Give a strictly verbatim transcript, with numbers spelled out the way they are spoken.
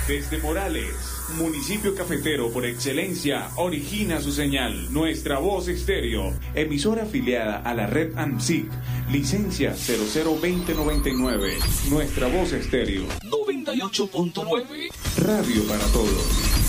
Desde Morales, municipio cafetero por excelencia, origina su señal. Nuestra Voz Estéreo, emisora afiliada a la red ANSIC, licencia cero cero veinte noventa y nueve. Nuestra Voz Estéreo, noventa y ocho punto nueve. radio para todos.